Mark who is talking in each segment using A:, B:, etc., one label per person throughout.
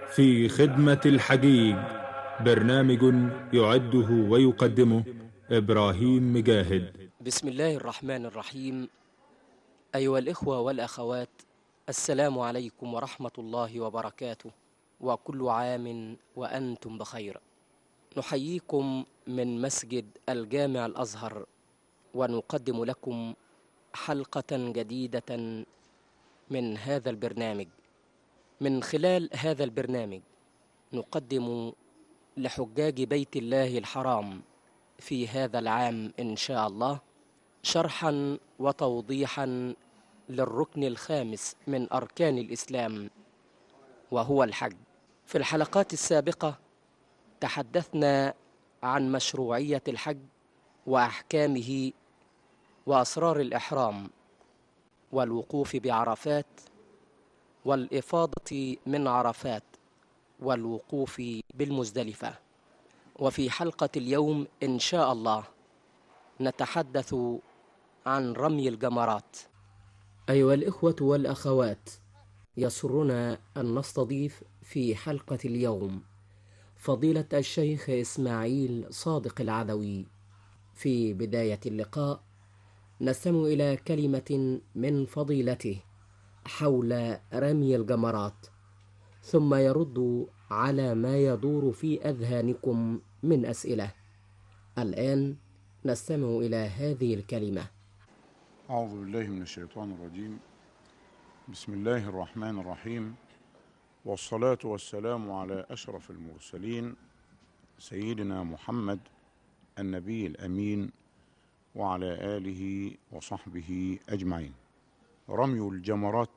A: في خدمة الحجيج، برنامج يعده ويقدمه إبراهيم مجاهد.
B: بسم الله الرحمن الرحيم. أيها الإخوة والأخوات، السلام عليكم ورحمة الله وبركاته، وكل عام وأنتم بخير. نحييكم من مسجد الجامع الأزهر، ونقدم لكم حلقة جديدة من هذا البرنامج. من خلال هذا البرنامج نقدم لحجاج بيت الله الحرام في هذا العام إن شاء الله شرحا وتوضيحا للركن الخامس من أركان الإسلام، وهو الحج. في الحلقات السابقة تحدثنا عن مشروعية الحج وأحكامه وأسرار الإحرام والوقوف بعرفات والإفاضة من عرفات والوقوف بالمزدلفة. وفي حلقة اليوم إن شاء الله نتحدث عن رمي الجمرات. أيها الإخوة والأخوات، يسرنا أن نستضيف في حلقة اليوم فضيلة الشيخ إسماعيل صادق العدوي. في بداية اللقاء نستمع إلى كلمة من فضيلته حول رمي الجمرات، ثم يرد على ما يدور في أذهانكم من أسئلة. الآن نستمع إلى هذه الكلمة.
C: أعوذ بالله من الشيطان الرجيم. بسم الله الرحمن الرحيم، والصلاة والسلام على أشرف المرسلين سيدنا محمد النبي الأمين وعلى آله وصحبه أجمعين. رمي الجمرات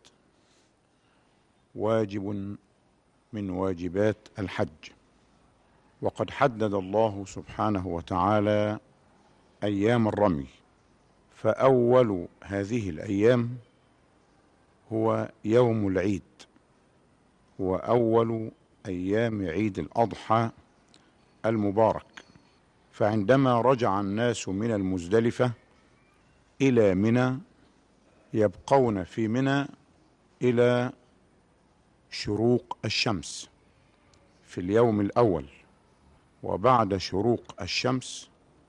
C: واجب من واجبات الحج، وقد حدد الله سبحانه وتعالى أيام الرمي، فأول هذه الأيام هو يوم العيد، هو أول أيام عيد الأضحى المبارك. فعندما رجع الناس من المزدلفة إلى منى يبقون في منى إلى شروق الشمس في اليوم الأول، وبعد شروق الشمس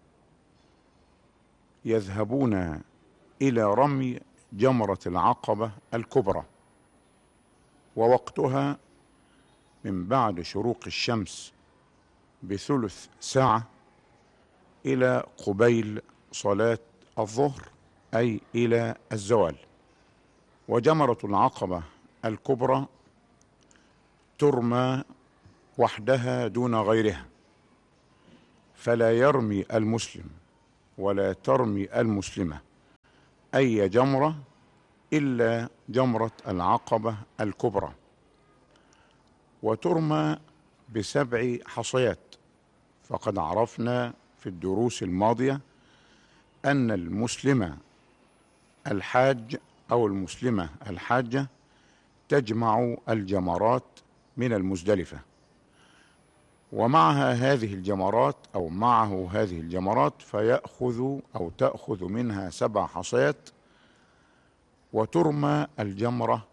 C: يذهبون إلى رمي جمرة العقبة الكبرى، ووقتها من بعد شروق الشمس بثلث ساعة إلى قبيل صلاة الظهر، أي إلى الزوال. وجمرة العقبة الكبرى ترمى وحدها دون غيرها، فلا يرمي المسلم ولا ترمي المسلمة أي جمرة إلا جمرة العقبة الكبرى، وترمى ب7 حصيات. فقد عرفنا في الدروس الماضية أن المسلم الحاج أو المسلمة الحاجة تجمع الجمرات من المزدلفة، ومعها هذه الجمرات أو معه هذه الجمرات فيأخذ أو تأخذ منها 7 حصيات، وترمى الجمرة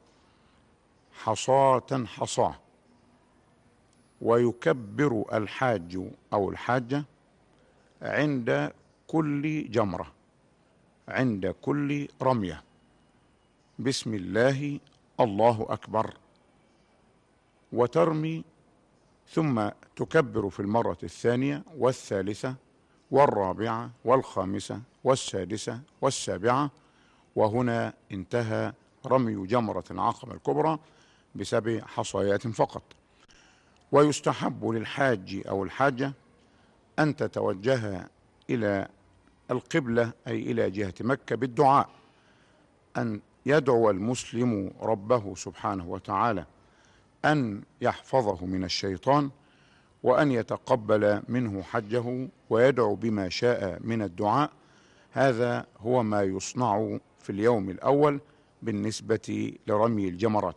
C: حصاة حصاة. ويكبر الحاج أو الحاجة عند كل جمرة، عند كل رمية، بسم الله الله أكبر، وترمي، ثم تكبر في المرة الثانية والثالثة والرابعة والخامسة والسادسة والسابعة. وهنا انتهى رمي جمرة العقبة الكبرى ب7 حصيات فقط. ويستحب للحاج أو الحاجة أن تتوجه إلى القبلة أي إلى جهة مكة بالدعاء، أن يدعو المسلم ربه سبحانه وتعالى أن يحفظه من الشيطان، وأن يتقبل منه حجه، ويدعو بما شاء من الدعاء. هذا هو ما يصنع في اليوم الأول بالنسبة لرمي الجمرات.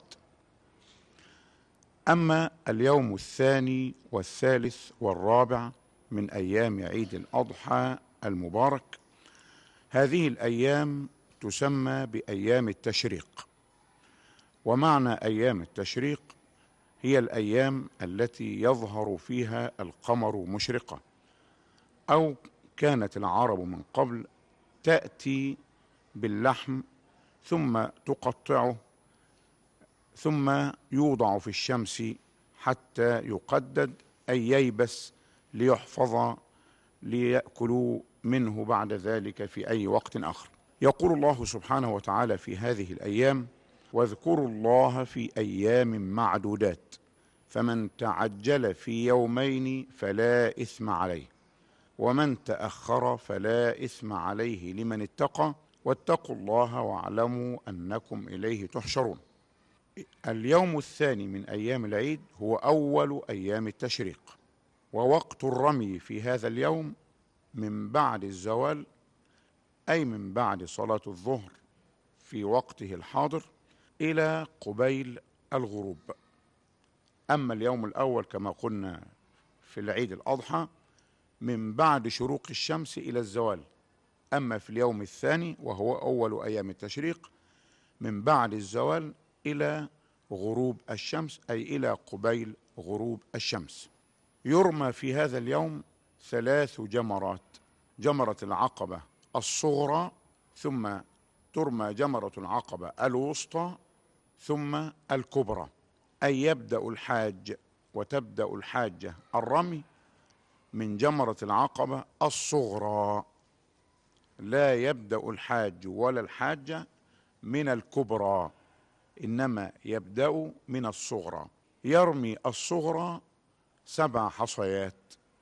C: أما اليوم الثاني والثالث والرابع من أيام عيد الأضحى المبارك، هذه الأيام تسمى بأيام التشريق. ومعنى أيام التشريق هي الأيام التي يظهر فيها القمر مشرقة، أو كانت العرب من قبل تأتي باللحم ثم تقطعه ثم يوضع في الشمس حتى يقدد أي ييبس ليحفظ ليأكلوا منه بعد ذلك في أي وقت آخر. يقول الله سبحانه وتعالى في هذه الأيام: واذكروا الله في أيام معدودات فمن تعجل في يومين فلا إثم عليه ومن تأخر فلا إثم عليه لمن اتقى واتقوا الله واعلموا أنكم إليه تحشرون. اليوم الثاني من أيام العيد هو أول أيام التشريق، ووقت الرمي في هذا اليوم من بعد الزوال، أي من بعد صلاة الظهر في وقته الحاضر إلى قبيل الغروب. أما اليوم الأول كما قلنا في العيد الأضحى من بعد شروق الشمس إلى الزوال. أما في اليوم الثاني وهو أول أيام التشريق من بعد الزوال إلى غروب الشمس، أي إلى قبيل غروب الشمس. يرمى في هذا اليوم 3 جمرات: جمرة العقبة الصغرى، ثم ترمى جمرة العقبة الوسطى، ثم الكبرى. أي يبدأ الحاج وتبدأ الحاجة الرمي من جمرة العقبة الصغرى، لا يبدأ الحاج ولا الحاجة من الكبرى، إنما يبدأ من الصغرى. يرمي الصغرى 7 حصيات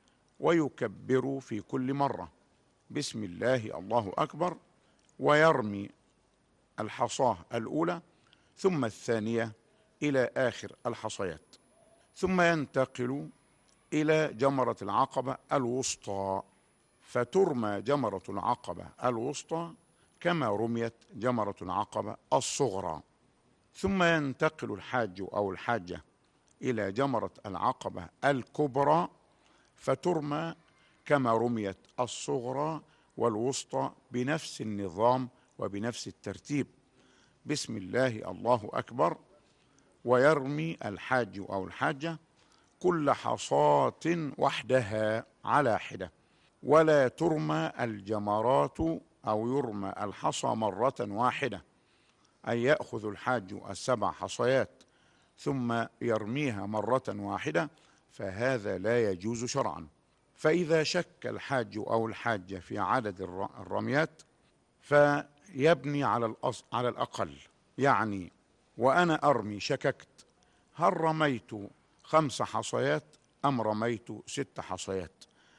C: ويكبر في كل مرة بسم الله الله أكبر، ويرمي الحصاة الأولى ثم الثانية إلى آخر الحصيات، ثم ينتقل إلى جمرة العقبة الوسطى، فترمى جمرة العقبة الوسطى كما رميت جمرة العقبة الصغرى، ثم ينتقل الحاج أو الحاجة إلى جمرة العقبة الكبرى فترمى كما رميت الصغرى والوسطى بنفس النظام وبنفس الترتيب بسم الله الله أكبر. ويرمي الحاج أو الحاجة كل حصاة وحدها على حدة، ولا ترمى الجمرات أو يرمى الحصى مرة واحدة، أي يأخذ الحاج 7 حصيات ثم يرميها مرة واحدة، فهذا لا يجوز شرعا. فإذا شك الحاج أو الحاجة في عدد الرميات فيبني على الأقل، يعني وأنا أرمي شككت هل رميت 5 حصيات أم رميت 6 حصيات،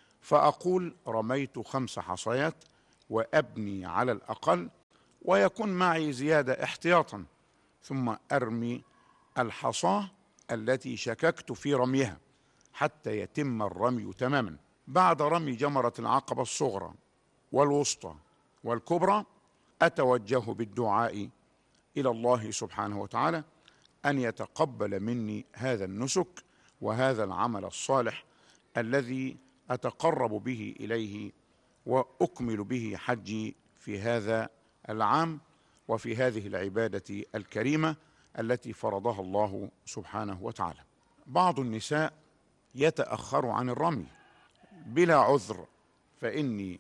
C: فأقول رميت 5 حصيات وأبني على الأقل ويكون معي زيادة احتياطا، ثم أرمي الحصاة التي شككت في رميها حتى يتم الرمي تماما. بعد رمي جمرة العقبة الصغرى والوسطى والكبرى أتوجه بالدعاء إلى الله سبحانه وتعالى أن يتقبل مني هذا النسك وهذا العمل الصالح الذي أتقرب به إليه وأكمل به حجي في هذا العام وفي هذه العبادة الكريمة التي فرضها الله سبحانه وتعالى. بعض النساء يتأخر عن الرمي بلا عذر، فإني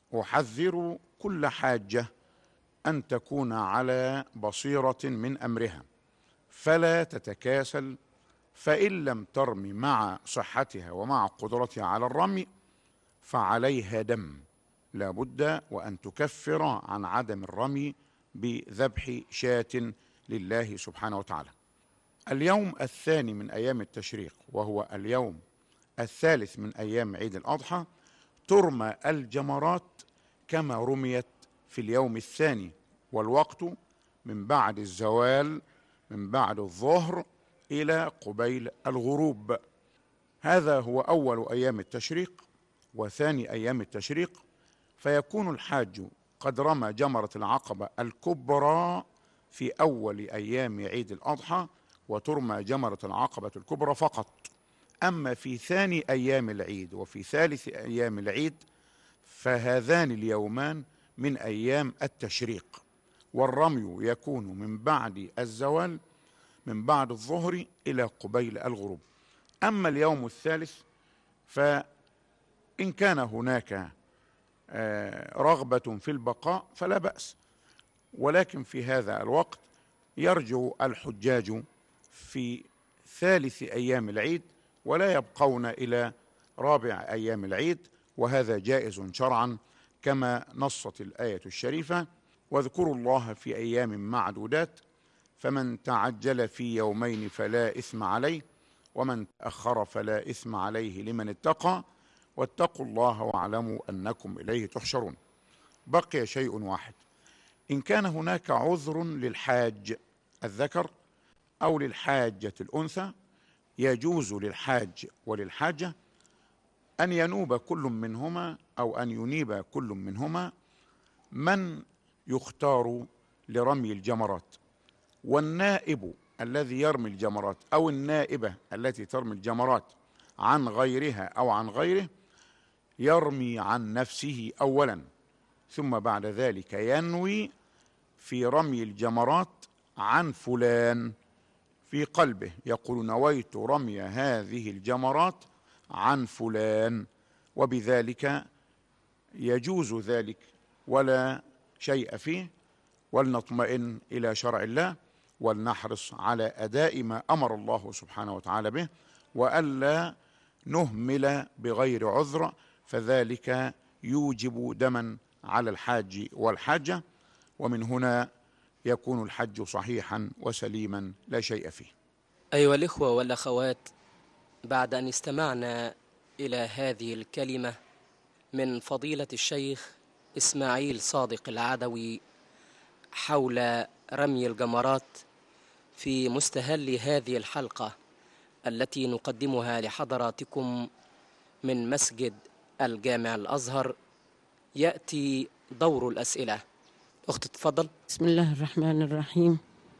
C: أحذر كل حاجة أن تكون على بصيرة من أمرها فلا تتكاسل، فإن لم ترمي مع صحتها ومع قدرتها على الرمي فعليها دم، لا بد وأن تكفر عن عدم الرمي بذبح شاة لله سبحانه وتعالى. اليوم الثاني من أيام التشريق وهو اليوم الثالث من أيام عيد الأضحى ترمى الجمرات كما رميت في اليوم الثاني، والوقت من بعد الزوال من بعد الظهر إلى قبيل الغروب. هذا هو أول أيام التشريق وثاني أيام التشريق، فيكون الحاج قد رمى جمرة العقبة الكبرى في أول أيام عيد الأضحى وترمى جمرة العقبة الكبرى فقط. أما في ثاني أيام العيد وفي ثالث أيام العيد فهذان اليومان من أيام التشريق، والرمي يكون من بعد الزوال من بعد الظهر إلى قبيل الغروب. أما اليوم الثالث فإن كان هناك رغبة في البقاء فلا بأس، ولكن في هذا الوقت يرجع الحجاج في ثالث أيام العيد ولا يبقون إلى رابع أيام العيد، وهذا جائز شرعا كما نصت الآية الشريفة: واذكروا الله في أيام معدودات فمن تعجل في يومين فلا إثم عليه ومن تأخر فلا إثم عليه لمن اتقى واتقوا الله واعلموا أنكم إليه تحشرون. بقي شيء واحد: إن كان هناك عذر للحاج الذكر أو للحاجة الأنثى يجوز للحاج وللحاجة أن ينوب كل منهما أو أن ينيب كل منهما من يختار لرمي الجمرات، والنائب الذي يرمي الجمرات أو النائبة التي ترمي الجمرات عن غيرها أو عن غيره يرمي عن نفسه أولا، ثم بعد ذلك ينوي في رمي الجمرات عن فلان في قلبه، يقول: نويت رمي هذه الجمرات عن فلان، وبذلك يجوز ذلك ولا شيء فيه. ولنطمئن إلى شرع الله ولنحرص على أداء ما أمر الله سبحانه وتعالى به، وألا نهمل بغير عذر، فذلك يوجب دما على الحاج والحاجة، ومن هنا يكون الحج صحيحا وسليما لا شيء فيه.
B: أيها الإخوة والأخوات، بعد أن استمعنا إلى هذه الكلمة من فضيلة الشيخ إسماعيل صادق العدوي حول رمي الجمرات في مستهل هذه الحلقة التي نقدمها لحضراتكم من مسجد الجامع الأزهر، يأتي دور الأسئلة. أخت تفضل.
D: بسم الله الرحمن الرحيم.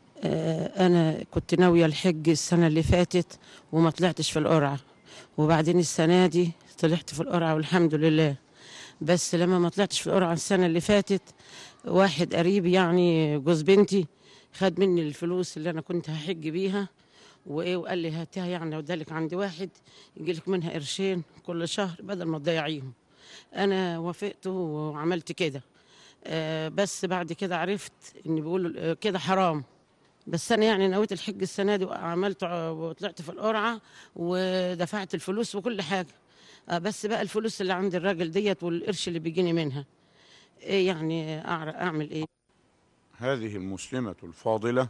D: أنا كنت ناوية الحج السنة اللي فاتت وما طلعتش في القرعة، وبعدين السنة دي طلعت في القرعة والحمد لله. بس لما ما طلعتش في القرعة السنة اللي فاتت، واحد قريب يعني جوز بنتي خد مني الفلوس اللي أنا كنت هحج بيها وقال لي هاتها، يعني ودالك عندي واحد يجيلك منها قرشين كل شهر بدل ما تضيعيهم. أنا وافقت وعملت كده، بس بعد كده عرفت إن بيقولوا كده حرام. بس أنا يعني نويت الحج السنة دي وعملت وطلعت في القرعة ودفعت الفلوس وكل حاجة، بس بقى الفلوس اللي عند الراجل ديت والقرش اللي بيجيني منها إيه يعني أعمل إيه؟
C: هذه المسلمة الفاضلة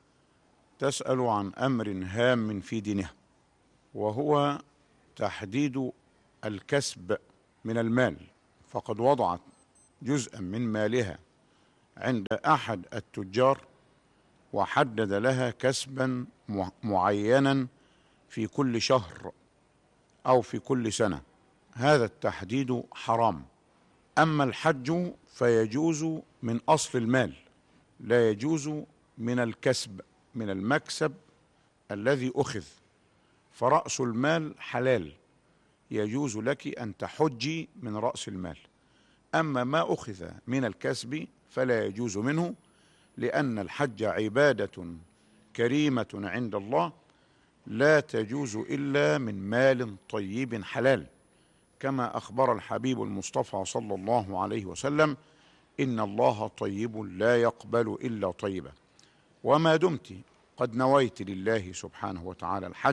C: تسأل عن أمر هام في دينها، وهو تحديد الكسب من المال. فقد وضعت جزءا من مالها عند أحد التجار وحدد لها كسبا معينا في كل شهر أو في كل سنة. هذا التحديد حرام. أما الحج فيجوز من أصل المال، لا يجوز من الكسب، من المكسب الذي أخذ. فرأس المال حلال، يجوز لك أن تحجي من رأس المال. أما ما أخذ من الكسب فلا يجوز منه، لأن الحج عبادة كريمة عند الله لا تجوز إلا من مال طيب حلال، كما أخبر الحبيب المصطفى صلى الله عليه وسلم: إن الله طيب لا يقبل إلا طيبا. وما دمت قد نويت لله سبحانه وتعالى الحج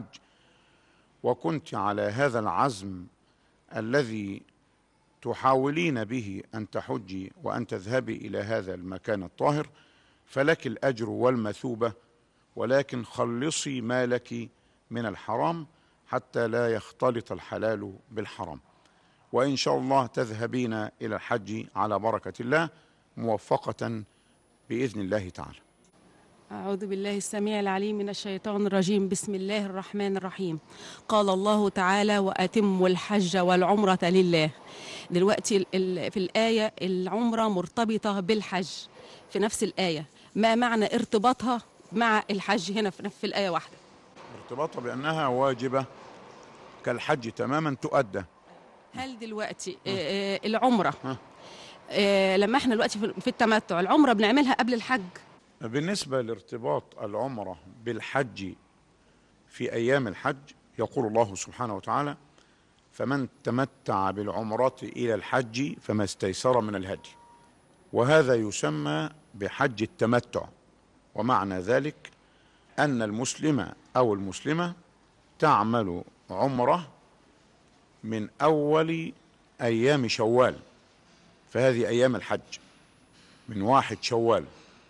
C: وكنت على هذا العزم الذي تحاولين به أن تحجي وأن تذهبي إلى هذا المكان الطاهر، فلك الأجر والمثوبة، ولكن خلصي مالك من الحرام حتى لا يختلط الحلال بالحرام. وإن شاء الله تذهبين إلى الحج على بركة الله موفقة بإذن الله تعالى.
E: أعوذ بالله السميع العليم من الشيطان الرجيم. بسم الله الرحمن الرحيم. قال الله تعالى: وأتموا الحج والعمرة لله. دلوقتي في الآية العمرة مرتبطة بالحج في نفس الآية، ما معنى ارتباطها مع الحج هنا في الآية واحدة؟
C: ارتباطها بأنها واجبة كالحج تماما تؤدى.
E: هل دلوقتي العمرة لما احنا دلوقتي في التمتع، العمرة بنعملها قبل الحج؟
C: بالنسبة لارتباط العمرة بالحج في أيام الحج، يقول الله سبحانه وتعالى: فمن تمتع بالعمرة إلى الحج فما استيسر من الهدي. وهذا يسمى بحج التمتع. ومعنى ذلك أن المسلم أو المسلمة تعمل عمرة من أول أيام شوال، فهذه أيام الحج من 1 شوال.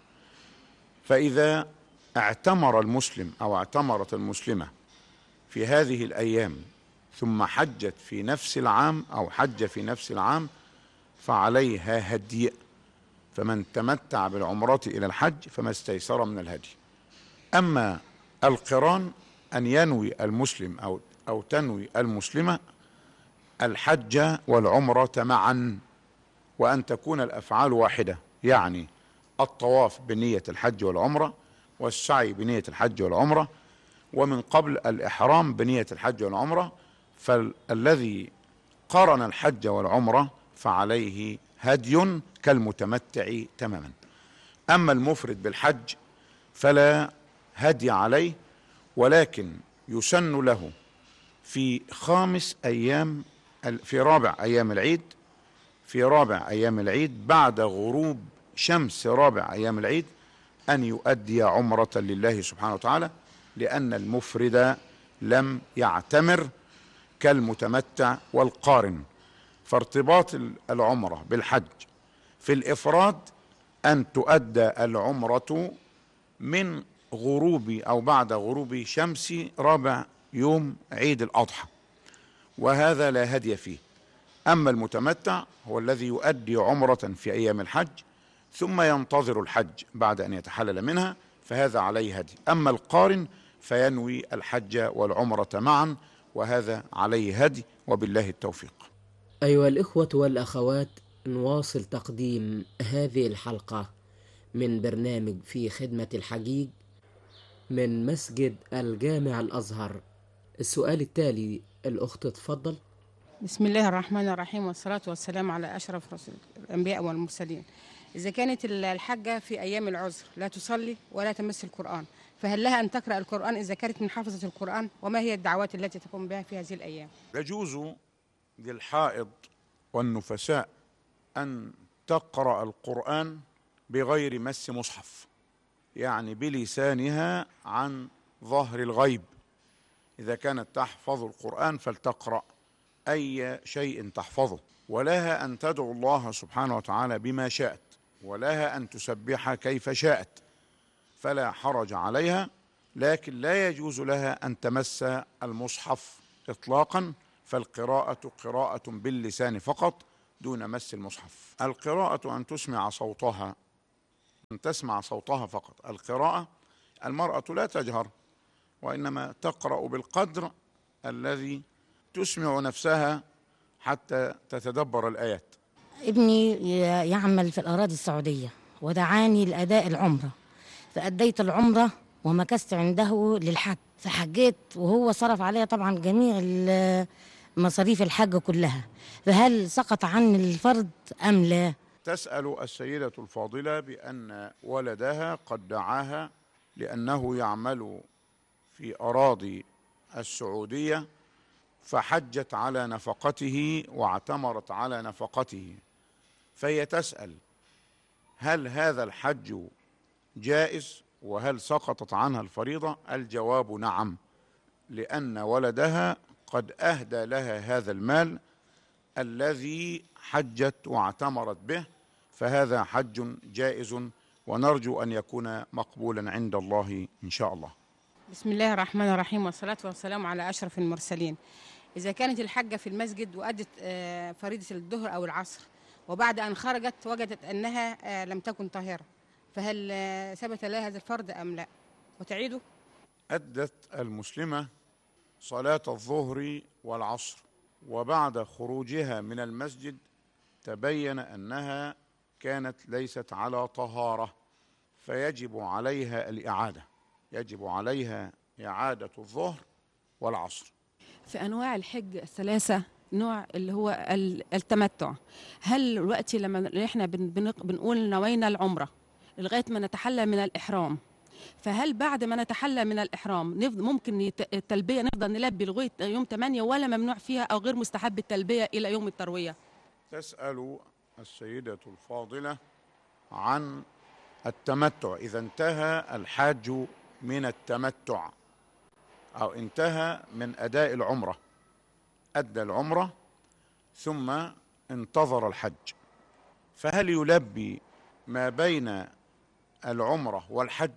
C: فإذا اعتمر المسلم أو اعتمرت المسلمة في هذه الأيام ثم حجت في نفس العام أو حج في نفس العام فعليها هدي. فمن تمتع بالعمرة إلى الحج فما استيسر من الهدي. أما القران أن ينوي المسلم أو تنوي المسلمة الحج والعمرة معا، وأن تكون الأفعال واحدة، يعني الطواف بنية الحج والعمرة، والسعي بنية الحج والعمرة، ومن قبل الإحرام بنية الحج والعمرة. فالذي قرن الحج والعمرة فعليه هدي كالمتمتع تماما. أما المفرد بالحج فلا هدي عليه، ولكن يسن له في 5 أيام، في رابع أيام العيد بعد غروب شمس رابع أيام العيد أن يؤدي عمرة لله سبحانه وتعالى، لأن المفرد لم يعتمر كالمتمتع والقارن. فارتباط العمرة بالحج في الإفراد أن تؤدى العمرة من غروب أو بعد غروب شمس رابع يوم عيد الأضحى، وهذا لا هدي فيه. أما المتمتع هو الذي يؤدي عمرة في أيام الحج ثم ينتظر الحج بعد أن يتحلل منها، فهذا عليه هدي. أما القارن فينوي الحج والعمرة معا، وهذا عليه هدي، وبالله التوفيق.
B: أيها الإخوة والأخوات، نواصل تقديم هذه الحلقة من برنامج في خدمة الحجيج من مسجد الجامع الأزهر. السؤال التالي، الأخت تفضل.
E: بسم الله الرحمن الرحيم، والصلاة والسلام على أشرف رسول الأنبياء والمرسلين. إذا كانت الحجة في أيام العذر لا تصلي ولا تمس القرآن، فهل لها أن تقرأ القرآن إذا كانت من حافظة القرآن؟ وما هي الدعوات التي تقوم بها في هذه الأيام؟
C: يجوز للحائض والنفساء أن تقرأ القرآن بغير مس مصحف، يعني بلسانها عن ظهر الغيب. إذا كانت تحفظ القرآن فلتقرأ أي شيء تحفظه، ولها أن تدعو الله سبحانه وتعالى بما شاءت، ولها أن تسبح كيف شاءت، فلا حرج عليها. لكن لا يجوز لها أن تمس المصحف إطلاقا، فالقراءة قراءة باللسان فقط دون مس المصحف. القراءة أن تسمع صوتها، أن تسمع صوتها فقط. القراءة المرأة لا تجهر، وإنما تقرأ بالقدر الذي تسمع نفسها حتى تتدبر الآيات.
F: ابني يعمل في الأراضي السعودية ودعاني لأداء العمرة، فأديت العمرة ومكثت عنده للحج، فحجيت وهو صرف علي طبعا جميع مصاريف الحج كلها، فهل سقط عني الفرض أم لا؟
C: تسأل السيدة الفاضلة بأن ولدها قد دعاها لأنه يعمل في أراضي السعودية، فحجت على نفقته واعتمرت على نفقته، فهي تسأل هل هذا الحج جائز وهل سقطت عنها الفريضة؟ الجواب نعم، لأن ولدها قد أهدى لها هذا المال الذي حجت واعتمرت به، فهذا حج جائز، ونرجو أن يكون مقبولا عند الله إن شاء الله.
E: بسم الله الرحمن الرحيم، والصلاة والسلام على أشرف المرسلين. إذا كانت الحجة في المسجد وأدت فريضة الظهر أو العصر، وبعد أن خرجت وجدت أنها لم تكن طاهرة، فهل ثبت لها هذا الفرض أم لا وتعيده؟
C: أدت المسلمة صلاة الظهر والعصر، وبعد خروجها من المسجد تبين أنها كانت ليست على طهارة، فيجب عليها الإعادة، يجب عليها إعادة الظهر والعصر.
E: في أنواع الحج الثلاثة نوع اللي هو التمتع، هل الوقت لما احنا بنقول نوينا العمرة لغاية ما نتحلى من الإحرام. فهل بعد ما نتحلى من الإحرام ممكن التلبية نفضل نلبي لغاية يوم 8 ولا ممنوع فيها أو غير مستحب التلبية إلى يوم التروية؟
C: تسأل السيدة الفاضلة عن التمتع. إذا انتهى الحاج من التمتع أو انتهى من أداء العمرة، أدى العمرة ثم انتظر الحج، فهل يلبي ما بين العمرة والحج؟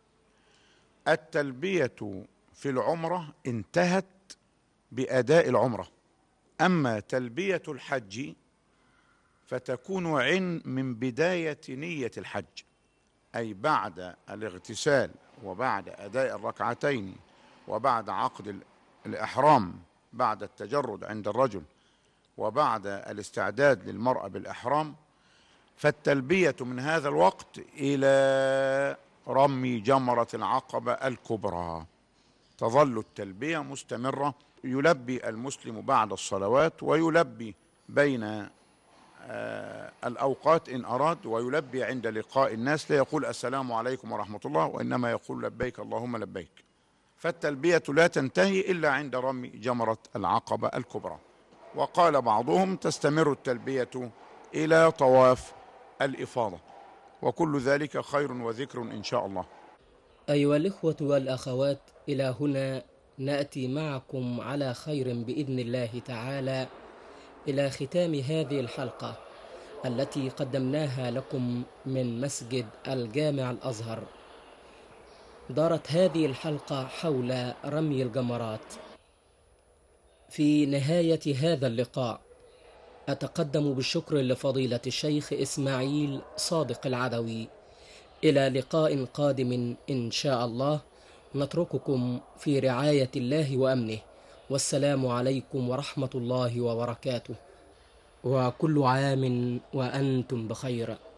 C: التلبية في العمرة انتهت بأداء العمرة، أما تلبية الحج فتكون من بداية نية الحج، أي بعد الاغتسال وبعد أداء الركعتين وبعد عقد الإحرام، بعد التجرد عند الرجل وبعد الاستعداد للمرأة بالإحرام. فالتلبية من هذا الوقت إلى رمي جمرة العقبة الكبرى تظل التلبية مستمرة. يلبي المسلم بعد الصلوات ويلبي بين الأوقات إن أراد، ويلبي عند لقاء الناس، لا يقول السلام عليكم ورحمة الله، وإنما يقول لبيك اللهم لبيك. فالتلبية لا تنتهي إلا عند رمي جمرة العقبة الكبرى. وقال بعضهم تستمر التلبية إلى طواف الإفاضة، وكل ذلك خير وذكر إن شاء الله.
B: أيها الإخوة والأخوات، إلى هنا نأتي معكم على خير بإذن الله تعالى إلى ختام هذه الحلقة التي قدمناها لكم من مسجد الجامع الأزهر. دارت هذه الحلقة حول رمي الجمرات. في نهاية هذا اللقاء أتقدم بالشكر لفضيلة الشيخ إسماعيل صادق العدوي. إلى لقاء قادم إن شاء الله، نترككم في رعاية الله وأمنه، والسلام عليكم ورحمة الله وبركاته، وكل عام وأنتم بخير.